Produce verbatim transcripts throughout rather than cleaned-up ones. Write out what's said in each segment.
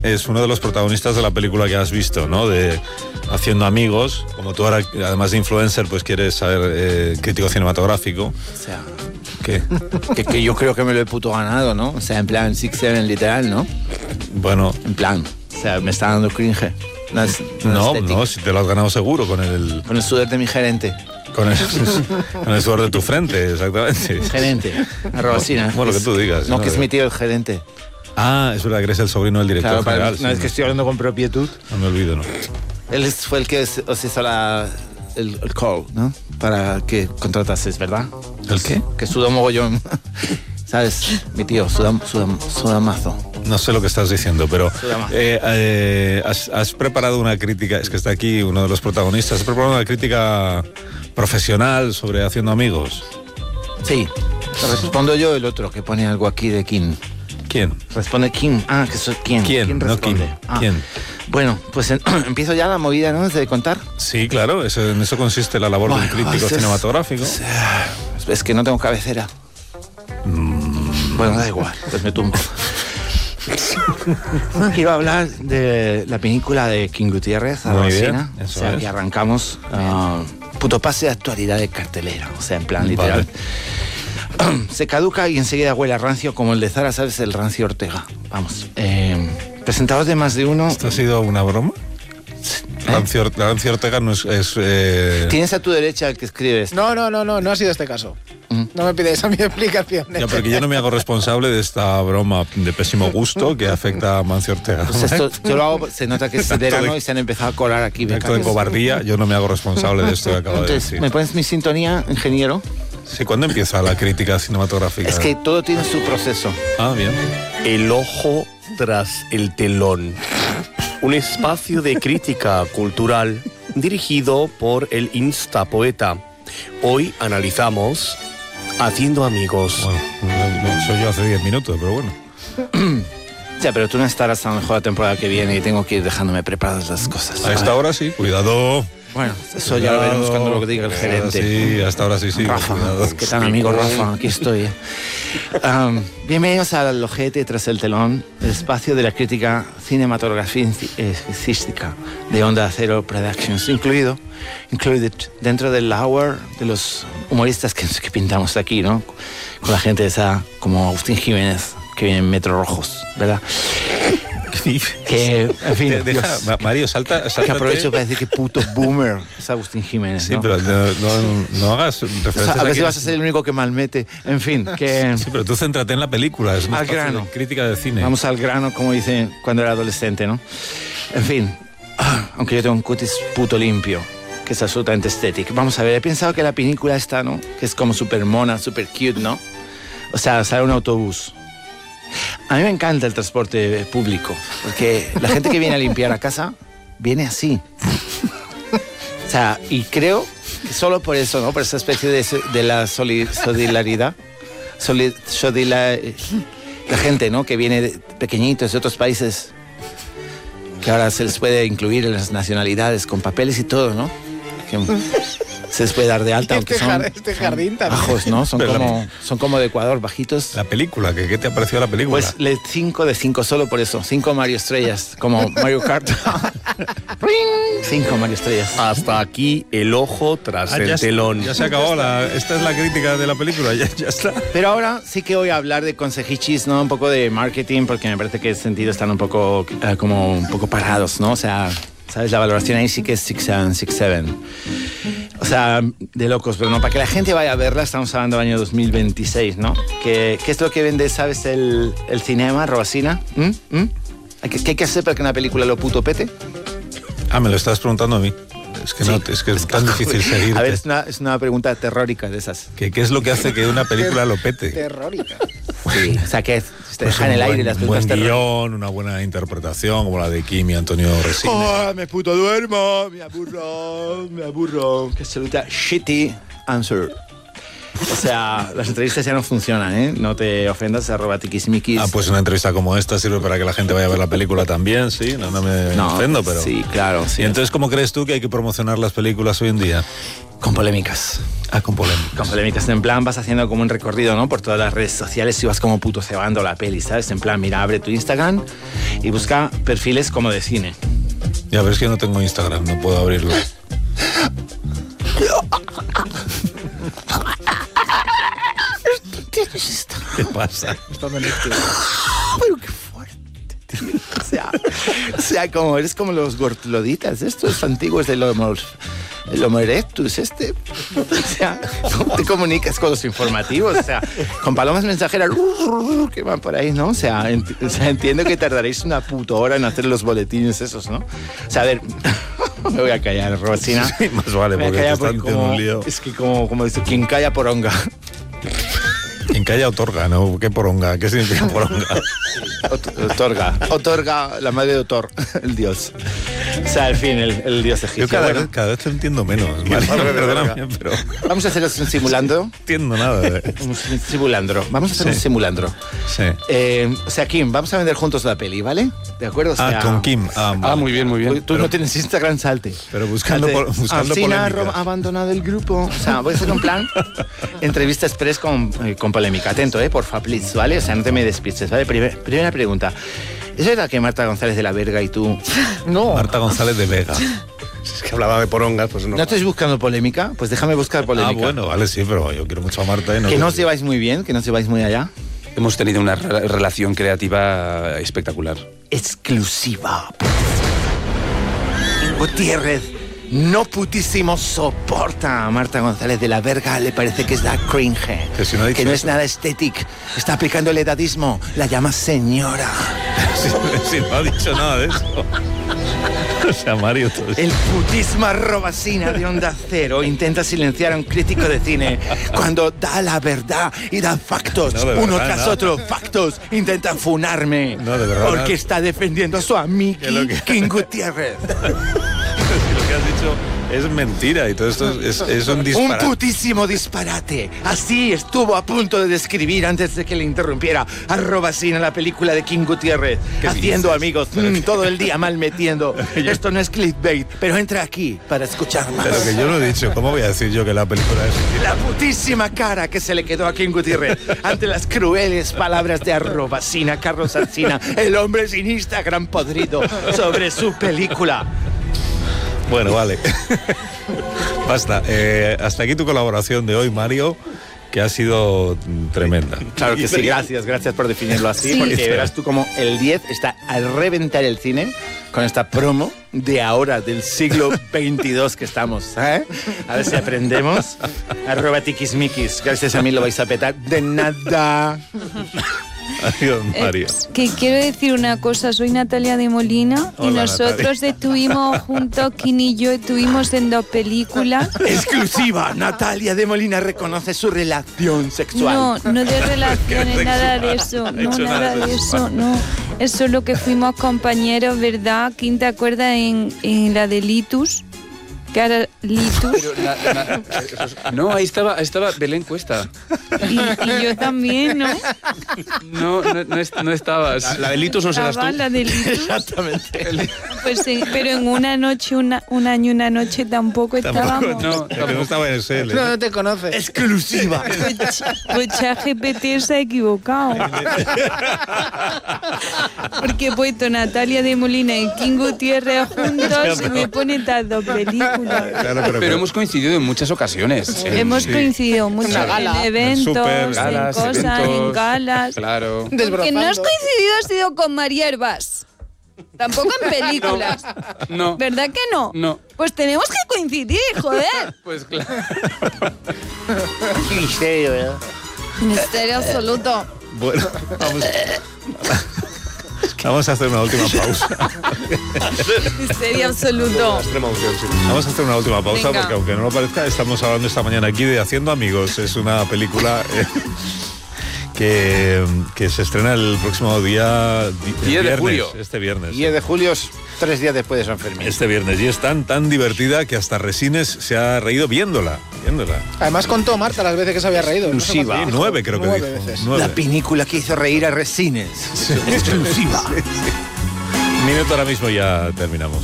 Es uno de los protagonistas de la película que has visto, ¿no? De Haciendo Amigos. Como tú ahora, además de influencer, pues quieres ser eh, crítico cinematográfico. O sea, ¿qué? Que, que yo creo que me lo he puto ganado, ¿no? O sea, en plan six seven literal, ¿no? Bueno. En plan, o sea, me está dando cringe. No, es, no, no, no, si te lo has ganado seguro con el... Con el sudor de mi gerente. Con el, con el sudor de tu frente, exactamente. Gerente, arroba Sina. Bueno, lo que tú digas. No, no, que es mi tío el gerente. Ah, es verdad que eres el sobrino del director claro, general. Para, no, sí, es que estoy hablando con propiedad. No me olvido, ¿no? Él fue el que os hizo la, el, el call, ¿no? Para que contratases, ¿verdad? ¿El qué? Que suda mogollón. ¿Sabes? Mi tío, suda, suda, suda mazo. No sé lo que estás diciendo, pero eh, eh, has, has preparado una crítica, es que está aquí uno de los protagonistas, has preparado una crítica profesional sobre Haciendo Amigos. Sí, respondo yo el otro que pone algo aquí de Kim. ¿Quién? Responde Kim. Ah, que soy Kim. ¿Quién? ¿Quién responde? No Kim. Ah. ¿Quién? Bueno, pues en, empiezo ya la movida, ¿no? De contar. Sí, claro, eso, en eso consiste la labor bueno, de un crítico es, cinematográfico. Es, es que no tengo cabecera. Mm. Bueno, da igual, pues me tumbo. Quiero hablar de la película de King Gutiérrez, Arrocina. O sea, es. Y arrancamos. Uh, puto pase de actualidad de cartelera. O sea, en plan literal. Vale. Se caduca y enseguida huele a rancio, como el de Zara, ¿sabes? El rancio Ortega. Vamos. Eh, presentadores de más de uno. ¿Esto ha sido una broma? ¿Eh? Rancio, Rancio Ortega no es... es eh... Tienes a tu derecha el que escribes. No, no, no, no, no ha sido este caso. Uh-huh. No me pides a mi explicación. Ya, porque yo no me hago responsable de esta broma de pésimo gusto que afecta a Mancio Ortega. Pues esto, yo lo hago, se nota que es verano y se han empezado a colar aquí. Acto de cobardía, yo no me hago responsable de esto que acabo Entonces, de decir. ¿me pones mi sintonía, ingeniero? Sí, ¿cuándo empieza la crítica cinematográfica? Es que todo tiene su proceso. Ah, bien. El ojo tras el telón. Un espacio de crítica cultural dirigido por el Instapoeta. Hoy analizamos Haciendo Amigos. Bueno, no, soy yo hace diez minutos, pero bueno. Ya, pero tú no estarás a lo mejor la temporada que viene y tengo que ir dejándome preparadas las cosas. A esta hora sí, cuidado. Bueno, eso cuidado, ya lo veremos cuando lo diga el gerente. Sí, hasta ahora sí, sí. Rafa, ¿qué tal, amigo Rafa? Aquí estoy. Um, bienvenidos al Ojete tras el telón, el espacio de la crítica cinematográfica de Onda Cero Productions, incluido, incluido dentro del hour de los humoristas que, que pintamos aquí, ¿no? Con la gente esa, como Agustín Jiménez, que viene en Metro Rojos, ¿verdad? Que, en fin, de, deja, Dios, Mario, salta, salta. Que aprovecho para decir que puto boomer es Agustín Jiménez, sí, ¿no? pero no, no, no hagas referencias. O sea, a ver si vas a ser el único que malmete. En fin, que... Sí, pero tú céntrate en la película. Es al grano. De crítica de cine. Vamos al grano, como dice cuando era adolescente, ¿no? En fin, aunque yo tengo un cutis puto limpio, que es absolutamente estético. Vamos a ver, he pensado que la película esta, ¿no? Que es como súper mona, súper cute, ¿no? O sea, sale un autobús. A mí me encanta el transporte público, porque la gente que viene a limpiar a casa viene así. O sea, y creo que solo por eso, ¿no? Por esa especie de, de la solidaridad, solid, solidar, la gente, ¿no? Que viene de pequeñitos de otros países, que ahora se les puede incluir en las nacionalidades con papeles y todo, ¿no? Que se les puede dar de alta, este aunque son, este jardín son bajos, ¿no? Son como, son como de Ecuador, bajitos. La película, ¿qué, qué te ha parecido la película? Pues le cinco de cinco solo por eso. Cinco Mario Estrellas, como Mario Kart. Cinco Mario Estrellas. Hasta aquí el ojo tras ah, el ya telón. Se, ya se acabó, la, esta es la crítica de la película, ya, ya está. Pero ahora sí que voy a hablar de consejichis, ¿no? Un poco de marketing, porque me parece que en ese sentido están un poco, uh, como un poco parados, ¿no? O sea... ¿Sabes? La valoración ahí sí que es six seven, six seven. O sea, de locos, pero no, para que la gente vaya a verla, estamos hablando del año dos mil veintiséis, ¿no? ¿Qué, qué es lo que vende, sabes, el, el cinema, Robasina? ¿Mm? ¿Mm? ¿Qué, ¿Qué hay que hacer para que una película lo puto pete? Ah, me lo estás preguntando a mí. Es que, sí, no, es, que es tan difícil seguir. A ver, es una, es una pregunta terrórica de esas. ¿Qué, ¿Qué es lo que hace que una película lo pete? Terrórica. Sí, o sea, que te pues deja en el aire buen, las preguntas terrónicas. Un buen guión, una buena interpretación, como la de Kim y Antonio Resines. ¡Oh, me puto duermo! ¡Me aburro! ¡Me aburro! ¡Qué absoluta shitty answer! O sea, las entrevistas ya no funcionan, ¿eh? No te ofendas, arroba tiquismiquis. Ah, pues una entrevista como esta sirve para que la gente vaya a ver la película también, sí, no, no me No, ofendo, pero... sí, claro, sí. ¿Y entonces cómo crees tú que hay que promocionar las películas hoy en día? Con polémicas. Ah, con polémicas. Con polémicas. En plan, vas haciendo como un recorrido, ¿no? Por todas las redes sociales y vas como puto cebando la peli, ¿sabes? En plan, mira, abre tu Instagram y busca perfiles como de cine. Ya ves que yo no tengo Instagram, no puedo abrirlo. ¿Qué pasa? Pero qué fuerte, tío. O sea, o sea, como eres como los gortloditas, estos antiguos del Homo, el Homo erectus, este. O sea, ¿cómo te comunicas con los informativos? O sea, con palomas mensajeras que van por ahí, ¿no? O sea, ent o sea, entiendo que tardaréis una puta hora en hacer los boletines esos, ¿no? O sea, a ver... Me voy a callar, Rosina. Sí, más vale, Me voy porque a callar te están porque metiendo como, un lío. es que como, como dice, quien calla poronga. Quien calla otorga, ¿no? ¿Qué poronga? ¿Qué significa poronga? Ot otorga. Otorga la madre de Otor, el dios. O sea, al fin, el, el dios egipcio. Yo cada, bueno, vez, cada vez te entiendo menos, Mario, perdóname, pero no vamos a hacer un simulandro. entiendo nada. De... Un simulandro. Vamos a hacer Sí. un simulandro. Sí. Eh, o sea, Kim, vamos a vender juntos la peli, ¿vale? ¿De acuerdo? O sea, Ah, con Kim. Ah, Ah, vale. muy bien, muy bien. Tú, tú no tienes Instagram, salte. Pero buscando, Salte. po- buscando Alsina ha polémicas. ro- abandonado el grupo. O sea, voy a hacer un plan. Entrevista express con, eh, con polémica. Atento, eh, porfa, please, ¿vale? O sea, no te me despistes, ¿vale? Primer- primera pregunta. ¿Es verdad que Marta González de la Verga y tú No. Marta González de Vega. Es que hablaba de porongas, pues no. no estáis buscando polémica? Pues déjame buscar Ah, polémica. bueno, vale, sí, pero yo quiero mucho a Marta. ¿eh? No Que no quiero- os lleváis muy bien, que no os lleváis muy allá. Hemos tenido una re- relación creativa espectacular. Exclusiva. Gutiérrez no putísimo soporta a Marta González de la Verga, le parece que es la cringe, Que si no ha dicho que no es eso. nada estético, está aplicando el edadismo, la llama señora. Si, si no ha dicho nada de eso. O sea, Mario, todo esto. El putismo arrobasina de Onda Cero intenta silenciar a un crítico de cine cuando da la verdad y da factos, No, de uno verdad, tras no. otro, factos, intenta funarme. No, de verdad, porque no. está defendiendo a su amigo Que lo que- King Gutiérrez. Si lo que has dicho es mentira y todo esto es, es, es un Un disparate. putísimo disparate. Así estuvo a punto de describir antes de que le interrumpiera arroba sin a la película de King Gutiérrez. Haciendo amigos mm, todo el día mal metiendo. Esto no es clickbait, pero entra aquí para escuchar más. Pero que yo lo he dicho, ¿cómo voy a decir yo que la película es... La putísima cara que se le quedó a King Gutiérrez ante las crueles palabras de arroba sin a Carlos Alsina, el hombre sin Instagram podrido, sobre su película. Bueno, vale. Basta. Eh, hasta aquí tu colaboración de hoy, Mario, que ha sido mm, tremenda. Claro que sí, gracias, gracias por definirlo así, Sí. porque verás tú como el diez está al reventar el cine con esta promo de ahora, del siglo veintidós que estamos. ¿eh? A ver si aprendemos. Arroba tiquismiquis, gracias a mí lo vais a petar. De nada. Adiós, Mario. Eh, que quiero decir una cosa, soy Natalia de Molina y Hola, nosotros estuvimos juntos, Kim y yo, estuvimos en dos películas. Exclusiva, Natalia de Molina reconoce su relación sexual. No, no de relaciones, nada de eso, no, hecho nada nada de sexual. eso, no. Es solo que fuimos compañeros, ¿verdad? ¿Quién te acuerdas en, en la de Litus? Que era Litus. Pero na- na- no, ahí estaba, ahí estaba Belén Cuesta. Y, y yo también, ¿no? No, no, no, es- no estabas. La, la de Litus no serás Estaba tú. la de Litus. Exactamente. Pues sí, pero en una noche, una, un año y una noche tampoco estábamos. No, Que no estaba en S L. No, no te conoces. Exclusiva. Pues, pues ChatGPT se ha equivocado. Porque he puesto Natalia de Molina y King Gutiérrez juntos y me pone estas dos películas. Claro, pero, Pero hemos coincidido en muchas ocasiones. En- Hemos sí. coincidido mucho Una en gala. eventos, En súper, en galas, cosas, eventos. en galas. Claro. Lo que no has Desbrozando. coincidido ha sido con María Herbás. Tampoco en películas. No. ¿Verdad que no? No. Pues tenemos que coincidir, joder. Pues claro. Misterio, ¿verdad? Misterio absoluto. bueno, vamos, vamos a hacer una última pausa. Misterio absoluto. Extrema unción, sí. Vamos a hacer una última pausa Venga. porque aunque no lo parezca, estamos hablando esta mañana aquí de Haciendo Amigos. Es una película eh, que, que se estrena el próximo día diez de julio. Este viernes. diez de julio, tres días después de San Fermín. Este viernes. Y es tan, tan divertida que hasta Resines se ha reído viéndola. viéndola. Además contó Marta las veces que se había reído. Exclusiva. No sé Sí, nueve creo que nueve dijo. veces. Nueve. La película que hizo reír a Resines. Exclusiva. Sí, sí. Minuto, ahora mismo ya terminamos.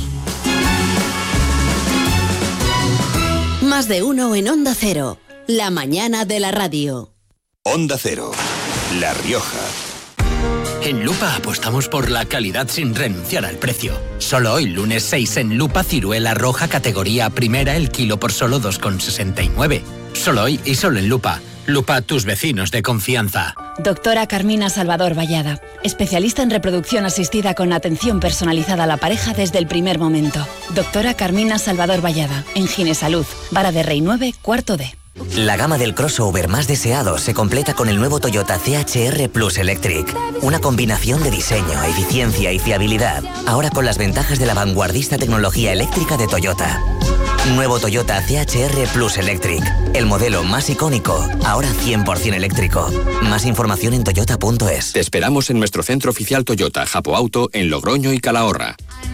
Más de uno en Onda Cero. La mañana de la radio. Onda Cero, La Rioja. En Lupa apostamos por la calidad sin renunciar al precio. Solo hoy, lunes seis, en Lupa, ciruela roja categoría primera, el kilo por solo dos con sesenta y nueve. Solo hoy y solo en Lupa. Lupa, tus vecinos de confianza. Doctora Carmina Salvador Vallada, especialista en reproducción asistida con atención personalizada a la pareja desde el primer momento. Doctora Carmina Salvador Vallada, en Ginesalud, Vara de Rey nueve, cuarto D. La gama del crossover más deseado se completa con el nuevo Toyota C H R Plus Electric. Una combinación de diseño, eficiencia y fiabilidad. Ahora con las ventajas de la vanguardista tecnología eléctrica de Toyota. Nuevo Toyota C H R Plus Electric. El modelo más icónico, ahora cien por ciento eléctrico. Más información en toyota punto es. Te esperamos en nuestro centro oficial Toyota, Japo Auto, en Logroño y Calahorra.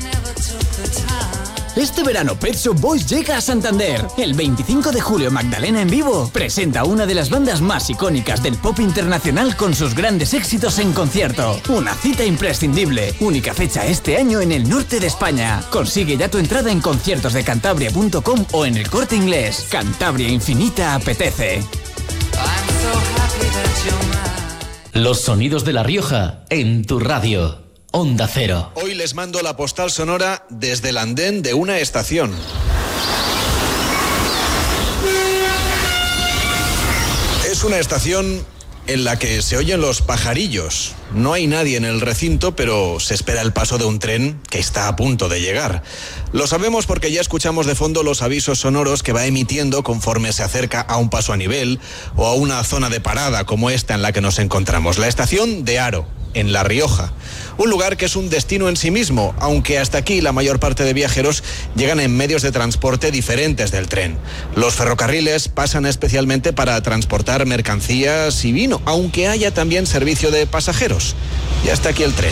Este verano Pet Shop Boys llega a Santander. El veinticinco de julio Magdalena en vivo presenta una de las bandas más icónicas del pop internacional con sus grandes éxitos en concierto. Una cita imprescindible. Única fecha este año en el norte de España. Consigue ya tu entrada en conciertos de cantabria punto com o en El Corte Inglés. Cantabria Infinita apetece. Los sonidos de La Rioja en tu radio. Onda Cero. Hoy les mando la postal sonora desde el andén de una estación. Es una estación en la que se oyen los pajarillos. No hay nadie en el recinto, pero se espera el paso de un tren que está a punto de llegar. Lo sabemos porque ya escuchamos de fondo los avisos sonoros que va emitiendo conforme se acerca a un paso a nivel o a una zona de parada como esta en la que nos encontramos. La estación de Haro, en La Rioja. Un lugar que es un destino en sí mismo, aunque hasta aquí la mayor parte de viajeros llegan en medios de transporte diferentes del tren. Los ferrocarriles pasan especialmente para transportar mercancías y vino, aunque haya también servicio de pasajeros. Y hasta aquí el tren.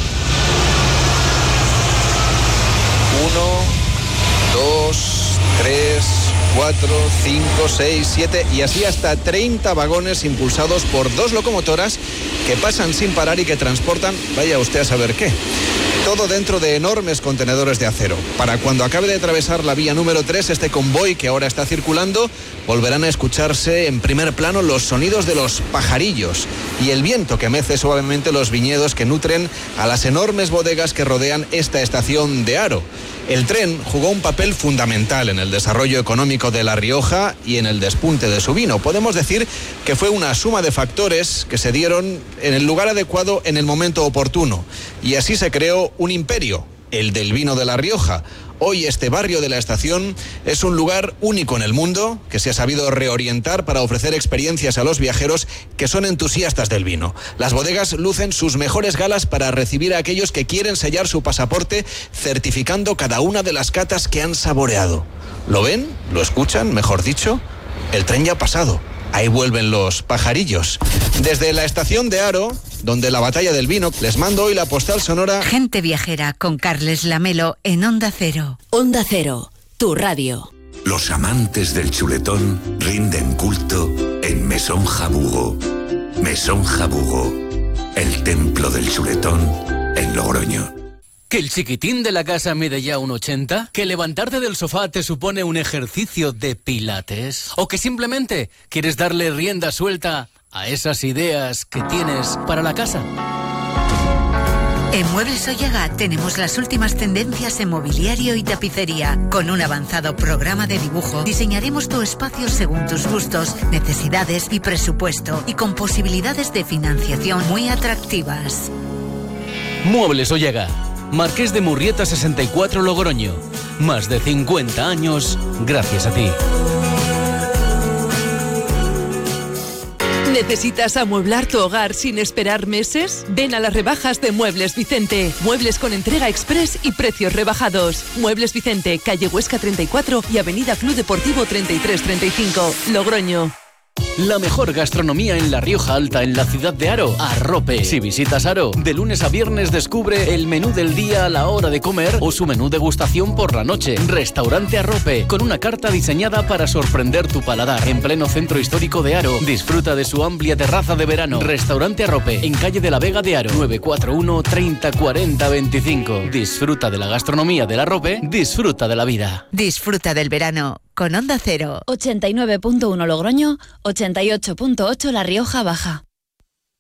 Uno, dos, tres, cuatro, cinco, seis, siete y así hasta treinta vagones impulsados por dos locomotoras que pasan sin parar y que transportan, vaya usted a saber qué. Todo dentro de enormes contenedores de acero. Para cuando acabe de atravesar la vía número tres, este convoy que ahora está circulando, volverán a escucharse en primer plano los sonidos de los pajarillos y el viento que mece suavemente los viñedos que nutren a las enormes bodegas que rodean esta estación de Haro. El tren jugó un papel fundamental en el desarrollo económico de La Rioja y en el despunte de su vino. Podemos decir que fue una suma de factores que se dieron en el lugar adecuado en el momento oportuno. Y así se creó un imperio, el del vino de La Rioja. Hoy este barrio de la estación es un lugar único en el mundo que se ha sabido reorientar para ofrecer experiencias a los viajeros que son entusiastas del vino. Las bodegas lucen sus mejores galas para recibir a aquellos que quieren sellar su pasaporte certificando cada una de las catas que han saboreado. ¿Lo ven? ¿Lo escuchan? Mejor dicho, el tren ya ha pasado. Ahí vuelven los pajarillos. Desde la estación de Haro, donde la batalla del vino, les mando hoy la postal sonora. Gente viajera con Carles Lamelo en Onda Cero. Onda Cero, tu radio. Los amantes del chuletón rinden culto en Mesón Jabugo. Mesón Jabugo, el templo del chuletón en Logroño. ¿Que el chiquitín de la casa mide ya un ochenta? ¿Que levantarte del sofá te supone un ejercicio de pilates? ¿O que simplemente quieres darle rienda suelta a esas ideas que tienes para la casa? En Muebles Ollaga tenemos las últimas tendencias en mobiliario y tapicería. Con un avanzado programa de dibujo, diseñaremos tu espacio según tus gustos, necesidades y presupuesto, y con posibilidades de financiación muy atractivas. Muebles Ollaga, Marqués de Murrieta sesenta y cuatro Logroño. Más de cincuenta años gracias a ti. ¿Necesitas amueblar tu hogar sin esperar meses? Ven a las rebajas de Muebles Vicente. Muebles con entrega express y precios rebajados. Muebles Vicente, calle Huesca treinta y cuatro y avenida Club Deportivo treinta y tres treinta y cinco, Logroño. La mejor gastronomía en La Rioja Alta, en la ciudad de Aro. Arrope. Si visitas Aro, de lunes a viernes descubre el menú del día a la hora de comer o su menú degustación por la noche. Restaurante Arrope, con una carta diseñada para sorprender tu paladar. En pleno centro histórico de Aro, disfruta de su amplia terraza de verano. Restaurante Arrope, en calle de la Vega de Aro, nueve cuatro uno, treinta, cuarenta, veinticinco. Disfruta de la gastronomía del Arrope, disfruta de la vida. Disfruta del verano con Onda Cero. ochenta y nueve punto uno Logroño, ochenta y ocho punto ocho La Rioja Baja.